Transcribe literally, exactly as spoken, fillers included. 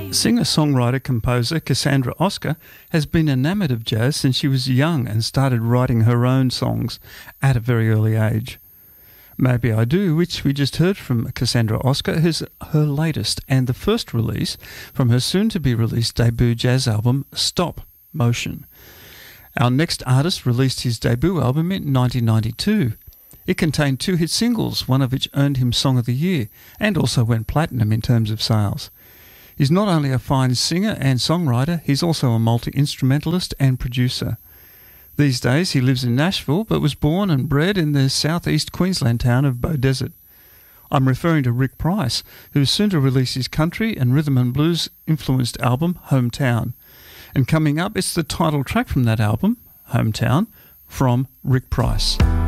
Singer-songwriter-composer Cassandra Oscar has been enamoured of jazz since she was young and started writing her own songs at a very early age. Maybe I Do, which we just heard from Cassandra Oscar, is her latest and the first release from her soon-to-be-released debut jazz album, Stop Motion. Our next artist released his debut album in nineteen ninety-two. It contained two hit singles, one of which earned him Song of the Year and also went platinum in terms of sales. He's not only a fine singer and songwriter, he's also a multi-instrumentalist and producer. These days he lives in Nashville but was born and bred in the southeast Queensland town of Beaudesert. I'm referring to Rick Price, who is soon to release his country and rhythm and blues influenced album, Hometown. And coming up, it's the title track from that album, Hometown, from Rick Price.